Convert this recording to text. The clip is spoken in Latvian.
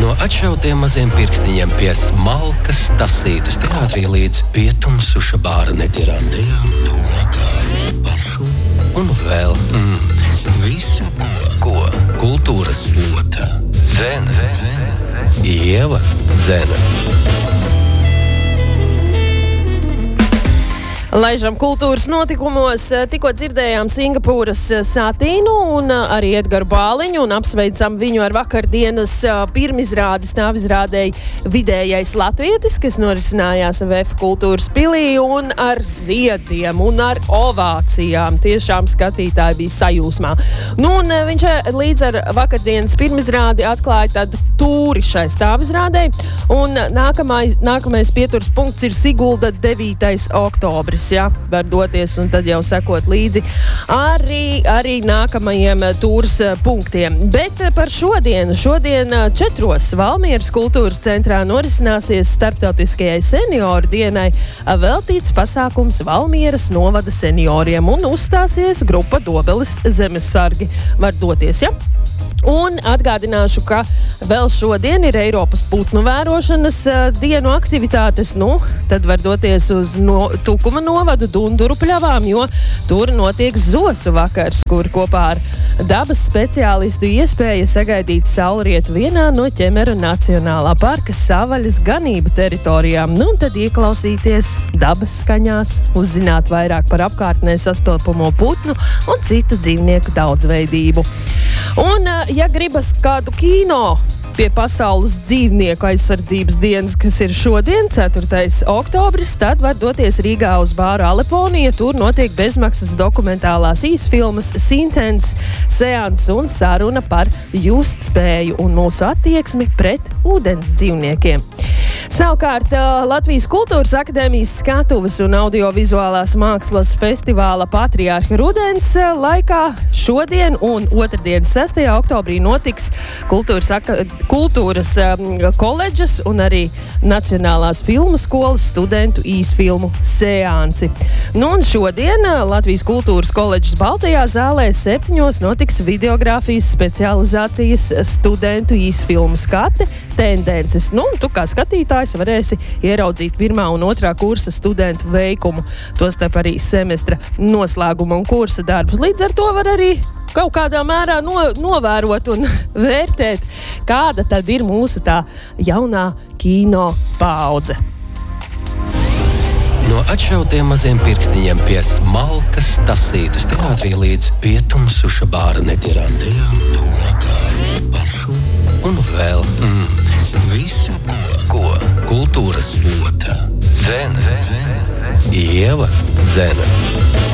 No atšautiem maziem pirkstiņiem pie smalkas tasītas teātrī līdz pietumsuša bāra netirandējām tuvākā paršu un vēl visu, ko kultūras lota. Dzene. Ieva Dzene. Laižam kultūras notikumos, tikko dzirdējām Singapūras Satīnu un arī Edgaru Bāliņu un apsveicam viņu ar vakardienas pirmizrādi stāvizrādēji Vidējais latvietis, kas norisinājās VF kultūras pilī un ar ziediem un ar ovācijām. Tiešām skatītāji bija sajūsmā. Nu, un viņš līdz ar vakardienas pirmizrādi atklāja tādu tūri šai stāvizrādēji un nākamais pieturas punkts ir Sigulda 9. oktobris. Jā, var doties un tad jau sekot līdzi arī nākamajiem tūras punktiem. Bet par šodien 4. Valmieras kultūras centrā norisināsies starptautiskajai senioru dienai veltīts pasākums Valmieras novada senioriem un uzstāsies grupa Dobeles zemesargi. Var doties, ja? Un atgādināšu, ka vēl šodien ir Eiropas putnu vērošanas dienu aktivitātes. Nu, tad var doties uz Tukuma novadu Dunduru pļavām, jo tur notiek zosu vakars, kur kopā ar dabas speciālistu iespēja sagaidīt saulrietu vienā no Ķemera Nacionālā parka savaļas ganību teritorijām. Nu, un tad ieklausīties dabas skaņās, uzzināt vairāk par apkārtnē sastopamo putnu un citu dzīvnieku daudzveidību. Un, ja gribas kādu kino pie pasaules dzīvnieku aizsardzības dienas, kas ir šodien, 4. oktobris, tad var doties Rīgā uz bāru Aleponija. Tur notiek bezmaksas dokumentālās īsfilmas Sintens, seans un saruna par justspēju un mūsu attieksmi pret ūdens dzīvniekiem. Savukārt Latvijas Kultūras akadēmijas skatuves un audiovizuālās mākslas festivāla Patriārha rudens laikā šodien un otrdien 6. oktobrī notiks kultūras koledžas un arī Nacionālās filmu skolas studentu īsfilmu seansi. Nu un šodien Latvijas Kultūras koledžas Baltajā zālē 7. notiks videogrāfijas specializācijas studentu īsfilmu skate tendences. Nu, tu kā skatītājs varēsi ieraudzīt 1. un 2. kursa studentu veikumu, tostarp arī semestra noslēguma un kursa darbus. Līdz ar to var arī kaut kādā mērā novērot un vērtēt, kāda tad ir mūsu tā jaunā kino paudze. No atšautiem maziem pirkstiņiem pie smalkas tasītas teātrī līdz pietumsuša bāra netirandējām tuvākā paršu un vēl visu, ko kultūras lota. Dzene. Ieva Dzene.